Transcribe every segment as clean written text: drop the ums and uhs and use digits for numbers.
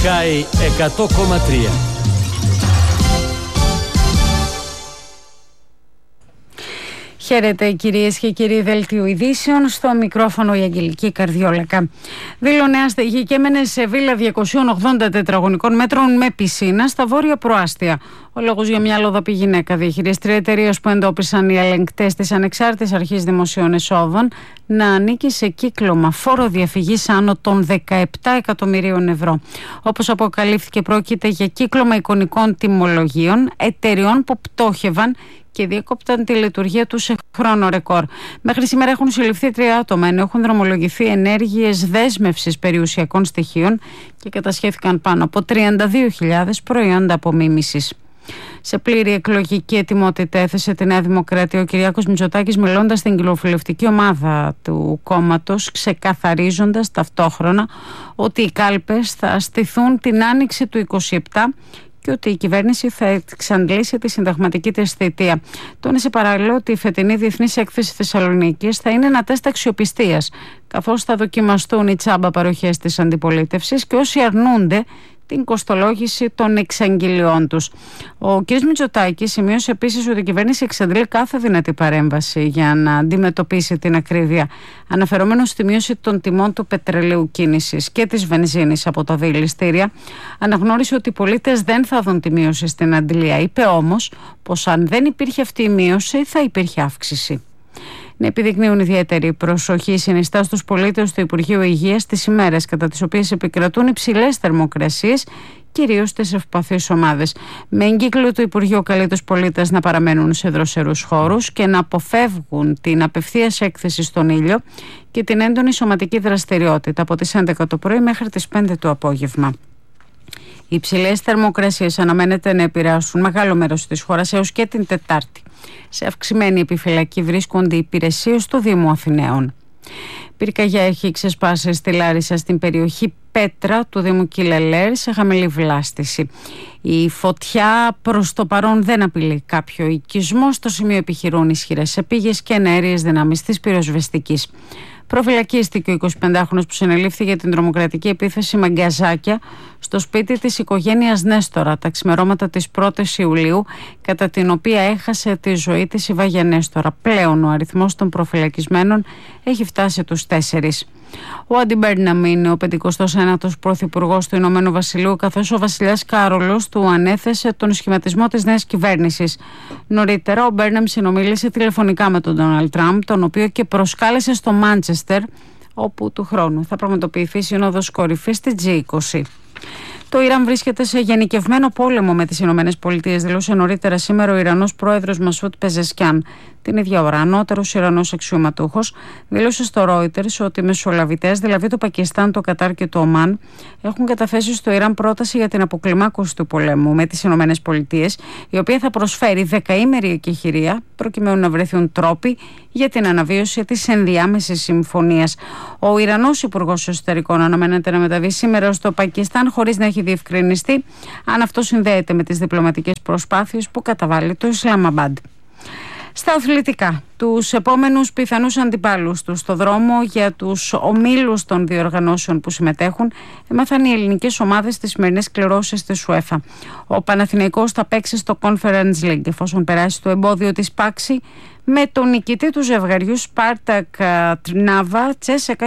Sky 100,3. Χαίρετε κυρίες και κύριοι, δελτίου ειδήσεων, στο μικρόφωνο η Αγγελική Καρδιόλακα. Δήλωνε αστεγικέμενες σε βίλα 280 τετραγωνικών μέτρων με πισίνα στα βόρεια προάστια. Ο λόγος για μια αλλοδαπή γυναίκα διαχειρίστρια εταιρείας που εντόπισαν οι ελεγκτές της Ανεξάρτητης Αρχής Δημοσίων Εσόδων να ανήκει σε κύκλωμα φόρο διαφυγής άνω των 17 εκατομμυρίων ευρώ. Όπως αποκαλύφθηκε, πρόκειται για κύκλωμα εικονικών τιμολογίων εταιρεών που πτώχευαν και διέκοπταν τη λειτουργία του σε χρόνο ρεκόρ. Μέχρι σήμερα έχουν συλληφθεί 3 άτομα, ενώ έχουν δρομολογηθεί ενέργειες δέσμευσης περιουσιακών στοιχείων και κατασχέθηκαν πάνω από 32.000 προϊόντα απομίμησης. Σε πλήρη εκλογική ετοιμότητα έθεσε τη Νέα Δημοκρατία ο Κυριάκος Μητσοτάκης, μιλώντας στην κοινοβουλευτική ομάδα του κόμματος, ξεκαθαρίζοντας ταυτόχρονα ότι οι κάλπες θα στηθούν την άνοιξη του 2027 και ότι η κυβέρνηση θα εξαντλήσει τη συνταγματική της θητεία. Τόνισε παράλληλα ότι η φετινή Διεθνής Έκθεση Θεσσαλονίκης θα είναι ένα τεστ αξιοπιστίας, καθώς θα δοκιμαστούν οι τσάμπα παροχές της αντιπολίτευσης και όσοι αρνούνται την κοστολόγηση των εξαγγελιών τους. Ο κ. Μητσοτάκης σημείωσε επίσης ότι η κυβέρνηση εξαντλεί κάθε δυνατή παρέμβαση για να αντιμετωπίσει την ακρίβεια, αναφερόμενος στη μείωση των τιμών του πετρελαίου κίνησης και της βενζίνης από τα δηληστήρια. Αναγνώρισε ότι οι πολίτες δεν θα δουν τη μείωση στην αντλία. Είπε όμως πως αν δεν υπήρχε αυτή η μείωση θα υπήρχε αύξηση. Να επιδεικνύουν ιδιαίτερη προσοχή συνιστά στους πολίτες του Υπουργείου Υγείας τις ημέρες κατά τις οποίες επικρατούν υψηλές θερμοκρασίες, κυρίως στις ευπαθείς ομάδες. Με εγκύκλιο του Υπουργείου καλεί τους πολίτες να παραμένουν σε δροσερούς χώρους και να αποφεύγουν την απευθείας έκθεση στον ήλιο και την έντονη σωματική δραστηριότητα από τις 11 το πρωί μέχρι τις 5 το απόγευμα. Οι υψηλές θερμοκρασίες αναμένεται να επηρεάσουν μεγάλο μέρος της χώρας έως και την Τετάρτη. Σε αυξημένη επιφυλακή βρίσκονται οι υπηρεσίες του Δήμου Αθηναίων. Πυρκαγιά έχει ξεσπάσει στη Λάρισα, στην περιοχή Πέτρα του Δήμου Κιλελέρ, σε χαμηλή βλάστηση. Η φωτιά προς το παρόν δεν απειλεί κάποιο οικισμό. Στο σημείο επιχειρούν ισχυρές επίγειες και εναέριες δυνάμεις της πυροσβεστικής. Προφυλακίστηκε ο 25χρονος που συνελήφθη για την τρομοκρατική επίθεση με γκαζάκια στο σπίτι της οικογένειας Νέστορα τα ξημερώματα της 1ης Ιουλίου, κατά την οποία έχασε τη ζωή της η Βάγια Νέστορα. Πλέον ο αριθμός των προφυλακισμένων έχει φτάσει τους 4. Ο Άντι Μπέρναμ είναι ο 59ος πρωθυπουργός του Ηνωμένου Βασιλείου, καθώς ο βασιλιάς Κάρολος του ανέθεσε τον σχηματισμό της νέας κυβέρνησης. Νωρίτερα, ο Μπέρναμ συνομίλησε τηλεφωνικά με τον Ντόναλντ Τραμπ, τον οποίο και προσκάλεσε στο Μάντσεστερ, όπου του χρόνου θα πραγματοποιηθεί σύνοδος κορυφής στη G20. Το Ιράν βρίσκεται σε γενικευμένο πόλεμο με τις Ηνωμένες Πολιτείες, δήλωσε νωρίτερα σήμερα ο Ιρανός πρόεδρος Μασούτ Πεζεσκιάν. Την ίδια ώρα, ανώτερος Ιρανός αξιωματούχος δήλωσε στο Reuters ότι οι μεσολαβητές, δηλαδή το Πακιστάν, το Κατάρ και το Ομάν, έχουν καταθέσει στο Ιράν πρόταση για την αποκλιμάκωση του πολέμου με τις Ηνωμένες Πολιτείες, η οποία θα προσφέρει 10ημερη εκεχηρία προκειμένου να βρεθούν τρόποι για την αναβίωση της ενδιάμεσης συμφωνίας. Ο Ιρανός Υπουργός Εσωτερικών αναμένεται να μεταβεί σήμερα στο Πακιστάν, χωρίς να έχει διευκρινιστεί αν αυτό συνδέεται με τις διπλωματικές προσπάθειες που καταβάλει το Ισλαμαμπάντ. Στα αθλητικά, τους επόμενους πιθανούς αντιπάλους τους στο δρόμο για τους ομίλους των διοργανώσεων που συμμετέχουν έμαθαν οι ελληνικές ομάδες στις σημερινές κληρώσεις της UEFA. Ο Παναθηναϊκός θα παίξει στο Conference League εφόσον περάσει το εμπόδιο της Πάξη με τον νικητή του ζευγαριού Σπάρτακ Τρνάβα Τσέσεκα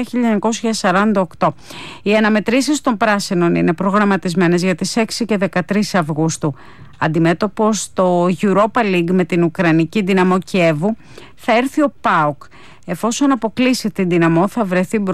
1948. Οι αναμετρήσεις των πράσινων είναι προγραμματισμένες για τις 6 και 13 Αυγούστου. Αντιμέτωπος στο Europa League με την Ουκρανική Δυναμό Κιέβου θα έρθει ο ΠΑΟΚ. Εφόσον αποκλείσει την Δυναμό θα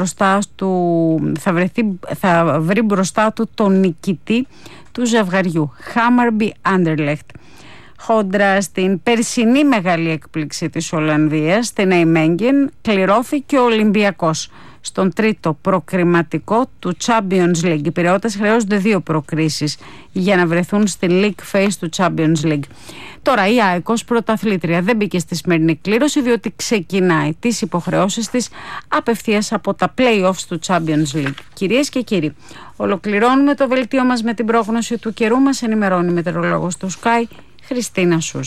βρει μπροστά του τον νικητή του ζευγαριού Χάμαρμπι Άντερλεχτ. Χόντρα στην περσινή μεγάλη έκπληξη της Ολλανδίας, στην Ναϊμέγγεν, κληρώθηκε ο Ολυμπιακός. Στον τρίτο προκριματικό του Champions League. Οι Πειραιώτες χρειάζονται 2 προκρίσεις για να βρεθούν στην League Phase του Champions League. Τώρα η ΑΕΚ ως πρωταθλήτρια δεν μπήκε στη σημερινή κλήρωση, διότι ξεκινάει τις υποχρεώσεις της απευθείας από τα play-offs του Champions League. Κυρίες και κύριοι, ολοκληρώνουμε το δελτίο μας με την πρόγνωση του καιρού. Μας ενημερώνει η μετεωρολόγος του Sky, Χριστίνα Σούζη.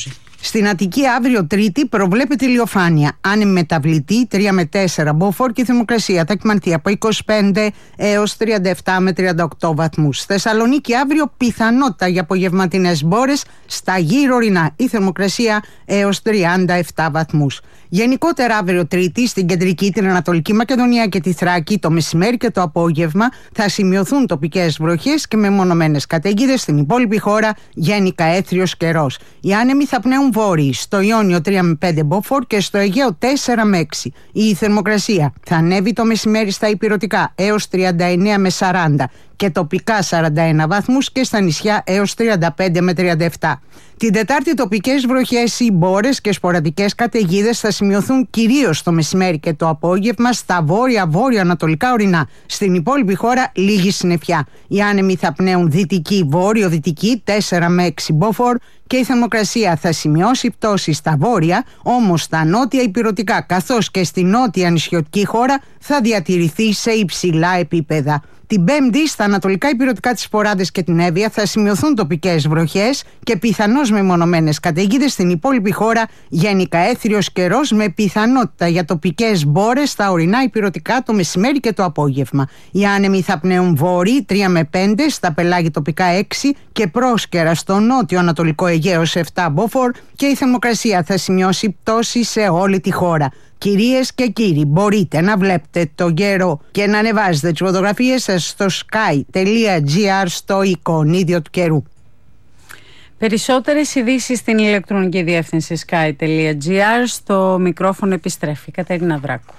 Στην Αττική αύριο Τρίτη προβλέπεται ηλιοφάνεια. Άνεμη μεταβλητή 3 με 4 μποφόρ και η θερμοκρασία θα κυμανθεί από 25 έως 37 με 38 βαθμούς. Θεσσαλονίκη αύριο πιθανότητα για απογευματινές μπόρες στα γύρω ορεινά. Η θερμοκρασία έως 37 βαθμούς. Γενικότερα αύριο Τρίτη στην κεντρική, την Ανατολική Μακεδονία και τη Θράκη το μεσημέρι και το απόγευμα θα σημειωθούν τοπικές βροχές και μεμονωμένες καταιγίδες. Στην υπόλοιπη χώρα γενικά έθριος καιρός. Οι άνεμοι θα πνέουν βόρειοι, στο Ιόνιο 3 με 5 μποφόρ και στο Αιγαίο 4 με 6. Η θερμοκρασία θα ανέβει το μεσημέρι στα ηπειρωτικά έως 39 με 40 και τοπικά 41 βαθμούς και στα νησιά έως 35 με 37. Την Τετάρτη τοπικές βροχές ή μπόρες και σποραδικές καταιγίδες θα σημειωθούν κυρίως το μεσημέρι και το απόγευμα στα βόρεια-βόρειο-ανατολικά ορεινά. Στην υπόλοιπη χώρα λίγη συννεφιά. Οι άνεμοι θα πνέουν δυτική-βόρειο-δυτική 4 με 6 μποφόρ και η θερμοκρασία θα σημειώσει πτώση στα βόρεια, όμως στα νότια ηπειρωτικά καθώς και στη νότια νησιωτική χώρα θα διατηρηθεί σε υψηλά επίπεδα. Την Πέμπτη στα ανατολικά ηπειρωτικά της Ποράδες και την Εύβοια θα σημειωθούν τοπικές βροχές και πιθανώς μεμονωμένες καταιγίδες. Στην υπόλοιπη χώρα γενικά έθριος καιρός με πιθανότητα για τοπικές μπόρες στα ορεινά ηπειρωτικά το μεσημέρι και το απόγευμα. Οι άνεμοι θα πνέουν βόρειοι 3 με 5, στα πελάγη τοπικά 6 και πρόσκαιρα στο νότιο ανατολικό Αιγαίο σε 7 μποφόρ και η θερμοκρασία θα σημειώσει πτώση σε όλη τη χώρα. Κυρίες και κύριοι, μπορείτε να βλέπετε τον καιρό και να ανεβάζετε τις φωτογραφίες σας στο sky.gr στο εικονίδιο του καιρού. Περισσότερες ειδήσεις στην ηλεκτρονική διεύθυνση sky.gr. Στο μικρόφωνο επιστρέφει η Κατερίνα Βράκου.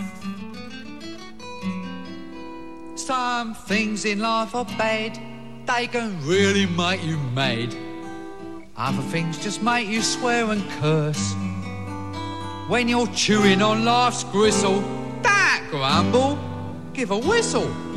Some things in life are bad, they can really make you mad. Other things just make you swear and curse. When you're chewing on life's gristle, don't grumble, give a whistle.